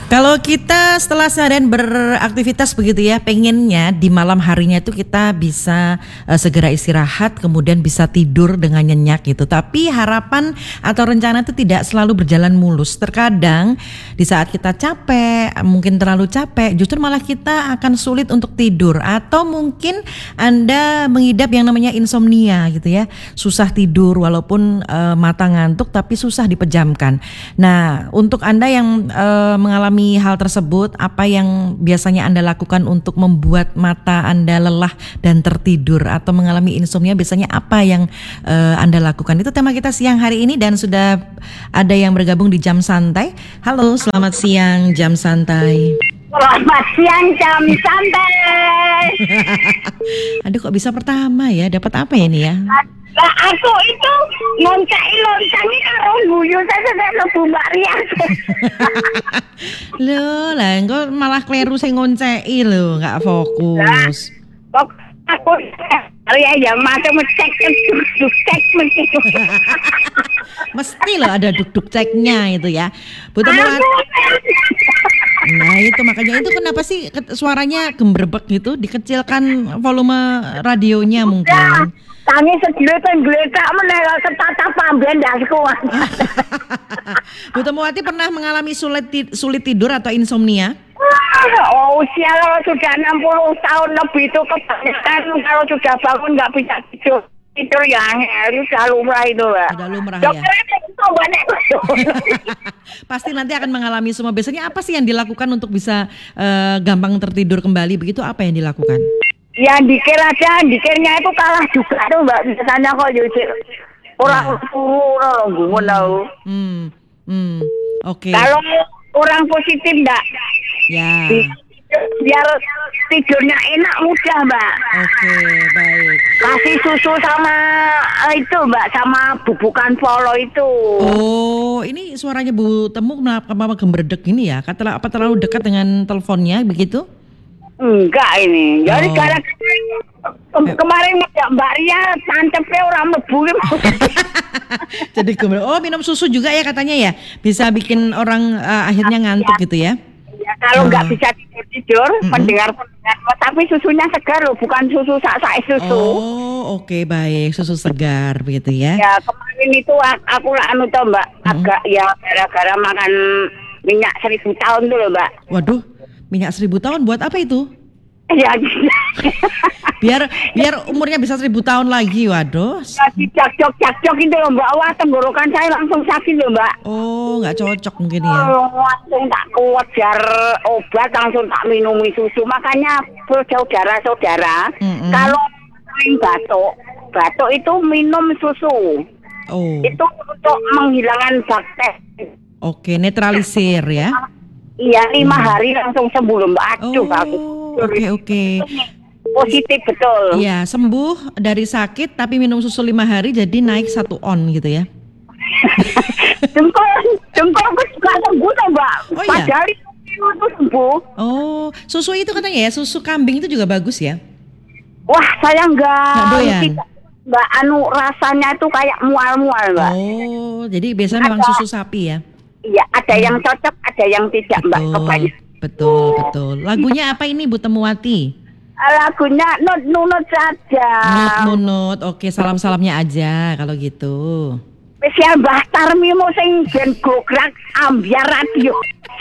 Kalau kita setelah seharian beraktivitas begitu ya, pengennya di malam harinya itu kita bisa segera istirahat, kemudian bisa tidur dengan nyenyak gitu. Tapi harapan atau rencana itu tidak selalu berjalan mulus. Terkadang di saat kita capek, mungkin terlalu capek, justru malah kita akan sulit untuk tidur. Atau mungkin Anda mengidap yang namanya insomnia gitu ya, susah tidur walaupun mata ngantuk tapi susah dipejamkan. Nah, untuk Anda yang mengalami hal tersebut, apa yang biasanya Anda lakukan untuk membuat mata Anda lelah dan tertidur, atau mengalami insomnia, biasanya apa yang Anda lakukan? Itu tema kita siang hari ini dan sudah ada yang bergabung di Jam Santai. Halo, selamat siang Jam Santai. Selamat siang Jam Santai. Aduh, kok bisa pertama ya? Dapat apa ya ini ya? Lah aku itu ngoncai loncangi karo guyu saya sedek lebu Mbak Ria. Loh, lah engko malah kleru sing ngonceki lho, enggak fokus. Kok aku Ria ya macam cek mesti. Mesti loh ada duk-duk ceknya itu ya. Bu Temuwati. Nah itu makanya itu kenapa sih suaranya gembrebek gitu, dikecilkan volume radionya mungkin. Tangi segletak menela ketata pamben dasku. Bu Temuwati pernah mengalami sulit tidur atau insomnia? Usia kalau sudah 60 tahun lebih itu kebanyakan kalau sudah bangun nggak bisa tidur. Tidur yang sudah lumrah itu Mbak. Sudah lumrah ya. Pasti nanti akan mengalami semua. Biasanya apa sih yang dilakukan untuk bisa gampang tertidur kembali? Begitu apa yang dilakukan? Ya dikir aja, dikirnya itu kalah juga tuh Mbak. Biasanya kok jadi orang gumun tahu. Oke. Kalau orang positif Mbak. Ya. Biar tidurnya enak mudah Mbak. Oke, baik. Kasih susu sama itu Mbak, sama bubukan polo itu. Oh, ini suaranya Bu Temu kenapa gembredek ini ya? Apa terlalu dekat dengan teleponnya begitu? Enggak ini. Jadi kemarin Mbak Ria tancapnya orang mlebu. Jadi minum susu juga ya katanya ya? Bisa bikin orang akhirnya ngantuk gitu ya? Ya, kalau nggak bisa tidur, pendengar, tapi susunya segar loh, bukan susu sak susu. Oh, oke, baik, susu segar begitu ya? Ya kemarin itu aku toh Mbak, agak ya gara-gara makan minyak 1000 tahun tuh loh Mbak. Waduh, minyak 1000 tahun buat apa itu? Ya, biar umurnya bisa 1000 tahun lagi, waduh. Ya, jakjok itu loh Mbak, wah tenggorokan saya langsung sakit loh Mbak. Oh, nggak cocok mungkin ya? Langsung tak kuat jar obat, langsung tak minumi susu. Makanya saudara-saudara, kalau sering batuk itu minum susu. Oh. Itu untuk menghilangkan bakteri. Oke, netralisir ya? Iya, 5 hari langsung sembuh loh Mbak. Aduh, bagus. Oke. Positif betul. Iya, sembuh dari sakit tapi minum susu 5 hari jadi naik 1 on gitu ya. Jengkolku juga sembuh loh Mbak. Oh iya? Padahal itu sembuh. Oh, susu itu katanya ya, susu kambing itu juga bagus ya? Wah, saya Nggak doyan? Mbak, rasanya itu kayak mual-mual Mbak. Oh, jadi biasanya memang susu sapi ya? Iya, ada yang cocok, ada yang tidak Mbak. Betul. Lagunya apa ini Bu Temuwati? Lagunya nunut saja. Nunut. Oke, salam-salamnya aja kalau gitu. Spesial Mbah Tarmimo sing ben gograk ambiar radio.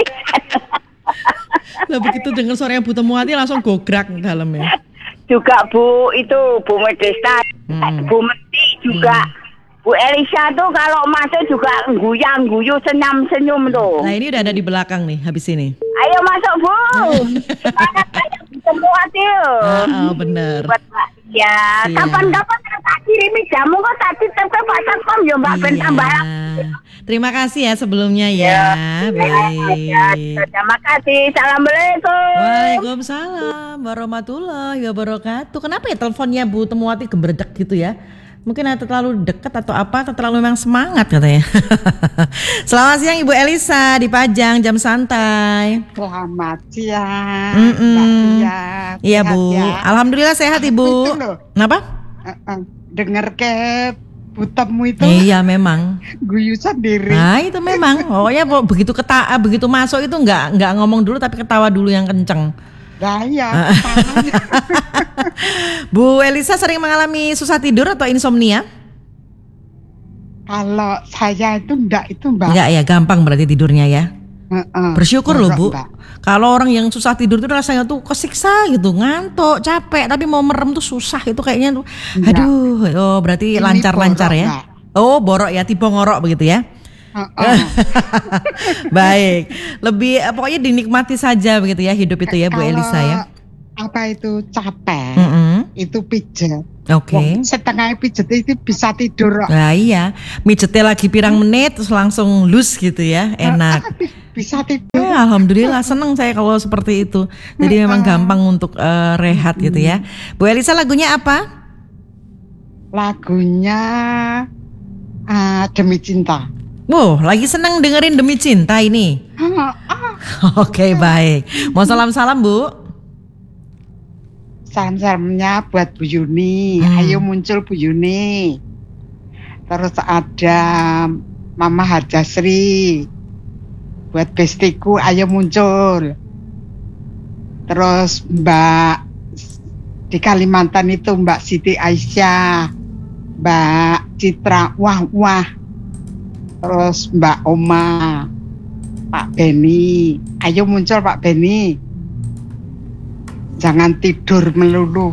Lah begitu dengar suaranya Bu Temuwati langsung gograk dalamnya. Juga Bu Medesta, Bu Meti juga. Bu Elisa tuh kalau masuk juga guyu senyum tuh. Nah ini udah ada di belakang nih habis ini. Ayo masuk Bu. Semangat kayak Temuwati. Bener. Ya, kapan-kapan tak kirimi jamu kok tadi tetep Pak Satpam ya Mbak ben tambah. Terima kasih ya sebelumnya ya. Baik. Terima kasih. Assalamualaikum. Waalaikumsalam warahmatullahi wabarakatuh. Kenapa ya teleponnya Bu Temuwati gembredek gitu ya? Mungkin ada terlalu dekat atau apa, atau terlalu memang semangat katanya. Selamat siang Ibu Elisa di Pajang, Jam Santai. Selamat siang. Iya Bu, ya? Alhamdulillah sehat Ibu. Kenapa? Dengar ke butemu itu Iya memang. guyu sendiri. Nah itu memang. Pokoknya begitu masuk itu nggak ngomong dulu tapi ketawa dulu yang kenceng. Nah ya, Bu Elisa sering mengalami susah tidur atau insomnia? kalau saya itu enggak itu Mbak. Enggak ya, gampang berarti tidurnya ya. Bersyukur loh Bu. Mbak. Kalau orang yang susah tidur itu rasanya tuh kesiksa gitu, ngantuk, capek, tapi mau merem tuh susah itu kayaknya tuh. Enggak. Aduh, berarti Ini lancar-lancar borok, ya. Mbak. Oh, borok ya, tipe ngorok begitu ya. Baik, lebih pokoknya dinikmati saja begitu ya hidup itu ya Bu Kalau Elisa ya. Apa itu capek, itu pijet. Oke. Wong setengah pijet itu bisa tidur. Nah iya, mijetnya lagi pirang menit terus langsung loose gitu ya, enak. Bisa tidur. Ya, alhamdulillah seneng saya kalau seperti itu. Jadi memang gampang untuk rehat gitu ya. Bu Elisa lagunya apa? Lagunya Demi Cinta. Wow, lagi seneng dengerin Demi Cinta ini. Oke, baik. Mau salam-salam Bu? Salam-salamnya buat Bu Yuni. Ayo muncul Bu Yuni. Terus ada Mama Harjasri. Buat bestiku ayo muncul. Terus Mbak di Kalimantan itu Mbak Siti Aisyah, Mbak Citra wah. Terus Mbak Oma, Pak Beni, ayo muncul Pak Beni. Jangan tidur melulu.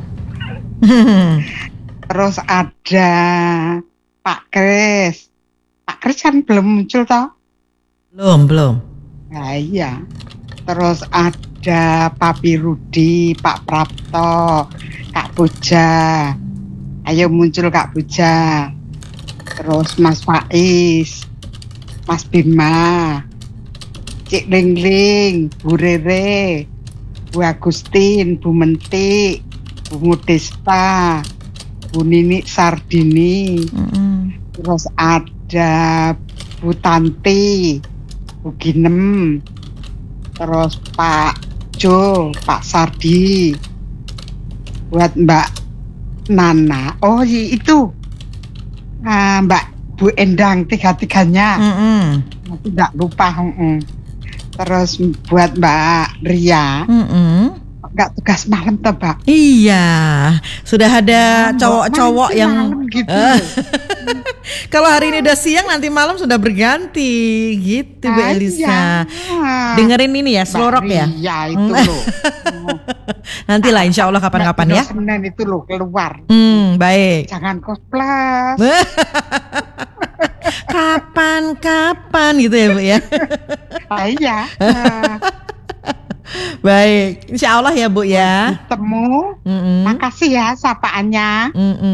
Terus ada Pak Kris. Pak Kris kan belum muncul toh? Belum. Nah iya. Terus ada Papi Rudi, Pak Prapto, Kak Puja. Ayo muncul Kak Puja. Terus Mas Faiz, Mas Bima, Cik Lingling, Bu Rere, Bu Agustin, Bu Menti, Bu Modesta, Bu Nini Sardini. Terus ada Bu Tanti, Bu Ginem, terus Pak Jo, Pak Sardi, buat Mbak Nana. Oh itu Mbak Bu Endang tiga-tiganya. Tidak lupa. Terus buat Mbak Ria. Enggak tugas malam toh Mbak? Iya, sudah ada cowok-cowok yang gitu. Kalau hari ini udah siang, nanti malam sudah berganti, gitu Bu Elisa. Iya. Dengerin ini ya, Slorok ya. Iya itu loh. Nanti lah, insya Allah kapan-kapan ya. Senin itu loh keluar. Baik. Jangan cosplay. Kapan-kapan gitu ya Bu ya. Iya. Baik, insya Allah ya Bu ya. Temu. Makasih ya sapaannya.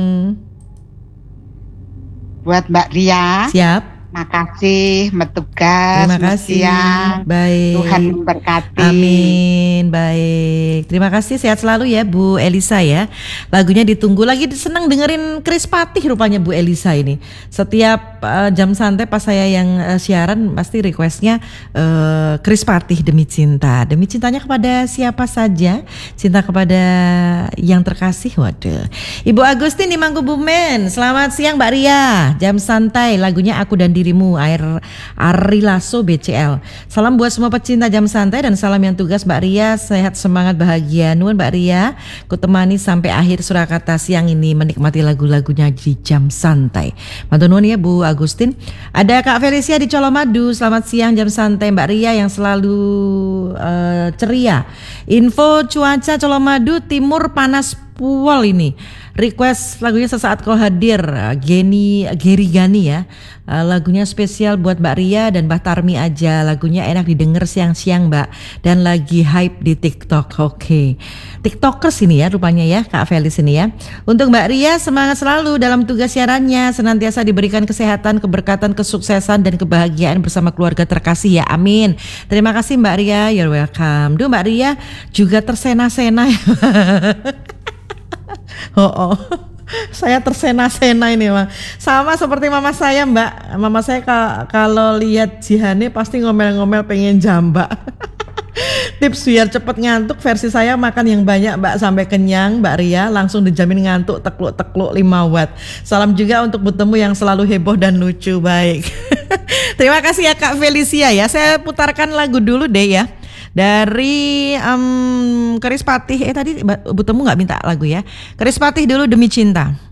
Buat Mbak Ria. Siap. Makasih metugas. Terima kasih. Siang. Baik. Tuhan memberkati. Amin. Baik. Terima kasih, sehat selalu ya Bu Elisa ya. Lagunya ditunggu lagi, senang dengerin Chris Patih rupanya Bu Elisa ini. Setiap jam santai pas saya yang siaran pasti requestnya Chris Patih Demi Cinta. Demi cintanya kepada siapa saja, cinta kepada yang terkasih. Waduh. Ibu Agustin di Mangkubumen. Selamat siang Mbak Ria. Jam santai lagunya Aku dan Dirimu Ari Lasso BCL. Salam buat semua pecinta jam santai dan salam yang tugas Mbak Ria, sehat semangat bahagia. Nuhun Mbak Ria, ku temani sampai akhir Surakarta siang ini menikmati lagu-lagunya di jam santai. Matur nuwun ya Bu Agustin. Ada Kak Felicia di Colomadu. Selamat siang jam santai Mbak Ria yang selalu ceria. Info cuaca Colomadu timur panas pual ini. Request lagunya Sesaat Kau Hadir, Geri Gani ya. Lagunya spesial buat Mbak Ria dan Mbak Tarmi aja. Lagunya enak didengar siang-siang Mbak. Dan lagi hype di TikTok. Oke. TikTokers ini ya rupanya ya Kak Felis ini ya. Untuk Mbak Ria semangat selalu dalam tugas siarannya. Senantiasa diberikan kesehatan, keberkatan, kesuksesan dan kebahagiaan bersama keluarga terkasih ya. Amin. Terima kasih Mbak Ria. You're welcome. Duh Mbak Ria juga tersena-sena ya. Oh, saya tersena-sena ini Bang. Sama seperti mama saya Mbak. Mama saya kalau lihat Jihane pasti ngomel-ngomel pengen jambak. Tips biar cepet ngantuk versi saya makan yang banyak Mbak sampai kenyang Mbak Ria, langsung dijamin ngantuk tekluk-tekluk 5 watt. Salam juga untuk Butemu yang selalu heboh dan lucu. Baik. Terima kasih ya Kak Felicia ya. Saya putarkan lagu dulu deh ya. Dari Keris Patih tadi Butemu nggak minta lagu ya. Keris Patih dulu Demi Cinta.